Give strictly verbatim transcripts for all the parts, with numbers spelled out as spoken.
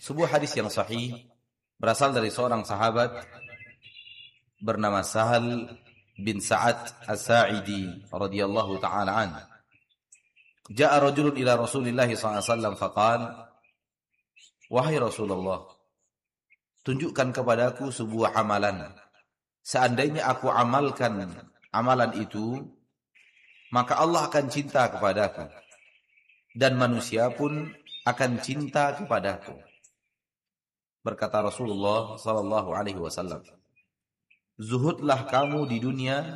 Sebuah hadis yang sahih berasal dari seorang sahabat bernama Sahal bin Sa'ad As-Sa'idi radhiyallahu ta'ala an. Ja'a rajulun ila Rasulillah sallallahu alaihi wasallam faqala, wahai Rasulullah, tunjukkan kepadaku sebuah amalan. Seandainya aku amalkan amalan itu, maka Allah akan cinta kepadaku dan manusia pun akan cinta kepadaku. Berkata Rasulullah sallallahu alaihi wasallam, zuhudlah kamu di dunia,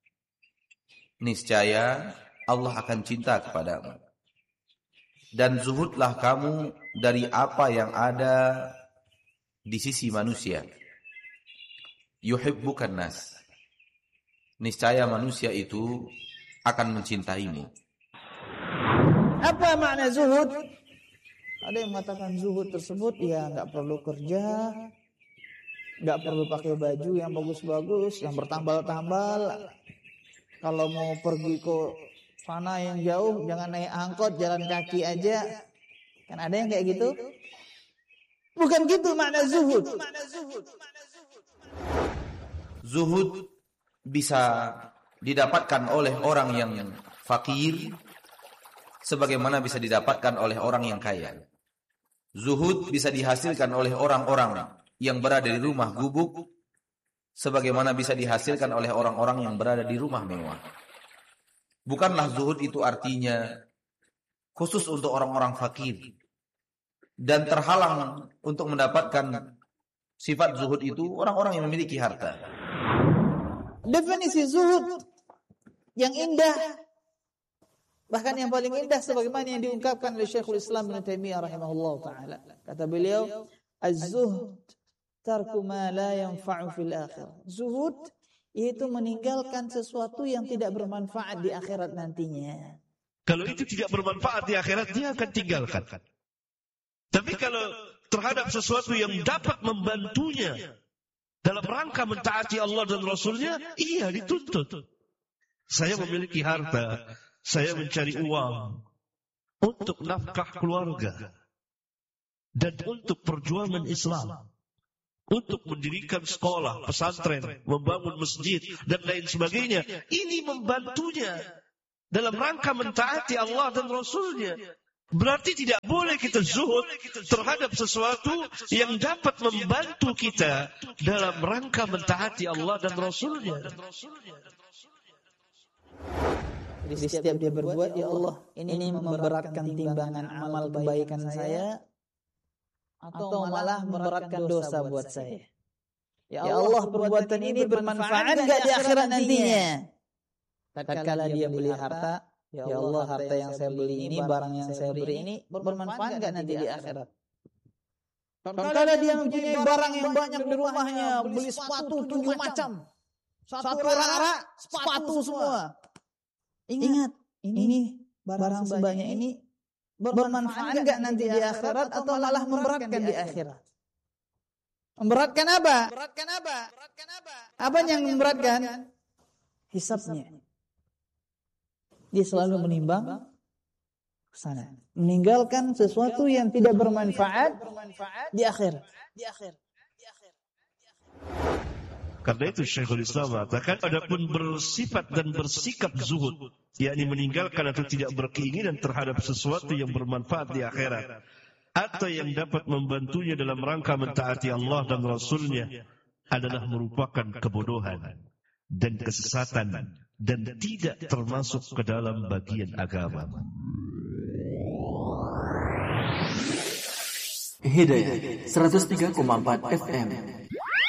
niscaya Allah akan cinta kepadamu. Dan zuhudlah kamu dari apa yang ada di sisi manusia. Yuhibbukan nas, niscaya manusia itu akan mencintaimu. Apa makna zuhud? Ada yang mengatakan zuhud tersebut ya nggak perlu kerja, nggak perlu pakai baju yang bagus-bagus, yang bertambal-tambal. Kalau mau pergi ke sana yang jauh, jangan naik angkot, jalan kaki aja. Kan ada yang kayak gitu? Bukan gitu makna zuhud. Zuhud bisa didapatkan oleh orang yang fakir, sebagaimana bisa didapatkan oleh orang yang kaya. Zuhud bisa dihasilkan oleh orang-orang yang berada di rumah gubuk, sebagaimana bisa dihasilkan oleh orang-orang yang berada di rumah mewah. Bukanlah zuhud itu artinya khusus untuk orang-orang fakir dan terhalang untuk mendapatkan sifat zuhud itu orang-orang yang memiliki harta. Definisi zuhud yang indah, bahkan yang paling indah sebagaimana yang diungkapkan oleh Syekhul Islam Ibnu Taimiyah rahimahullah taala. Kata beliau, az-zuhd tarku ma la yanfa'u fil akhirah. Zuhud yaitu meninggalkan sesuatu yang tidak bermanfaat di akhirat nantinya. Kalau itu tidak bermanfaat di akhirat, dia akan tinggalkan. Tapi kalau terhadap sesuatu yang dapat membantunya dalam rangka mentaati Allah dan Rasulnya, iya dituntut. Saya memiliki harta, saya mencari uang untuk nafkah keluarga dan untuk perjuangan Islam, untuk mendirikan sekolah, pesantren, membangun masjid dan lain sebagainya. Ini membantunya dalam rangka mentaati Allah dan Rasulnya. Berarti tidak boleh kita zuhud terhadap sesuatu yang dapat membantu kita dalam rangka mentaati Allah dan Rasulnya. Jadi setiap dia berbuat, ya Allah, ini memberatkan timbangan amal kebaikan saya atau malah memberatkan dosa buat saya. Ya Allah, perbuatan ini bermanfaat enggak di akhirat nantinya? Tatkala dia beli harta, ya Allah, harta yang saya beli ini, barang yang saya beri ini bermanfaat enggak nanti di akhirat? Tatkala dia mempunyai barang yang banyak di rumahnya, beli sepatu tujuh macam, satu rara sepatu semua. Ingat, ini barang sebanyak ini bermanfaat enggak nanti di akhirat atau malah memberatkan di akhirat? Memberatkan apa? Memberatkan apa? Apa yang memberatkan? Hisabnya. Dia selalu menimbang ke sana, meninggalkan sesuatu yang tidak bermanfaat di akhirat. Karena itu Syekhul Islam mengatakan, adapun bersifat dan bersikap zuhud, yakni meninggalkan atau tidak berkeinginan terhadap sesuatu yang bermanfaat di akhirat, atau yang dapat membantunya dalam rangka mentaati Allah dan Rasulnya, adalah merupakan kebodohan dan kesesatan dan tidak termasuk ke dalam bagian agama. Hidayah seratus tiga koma empat F M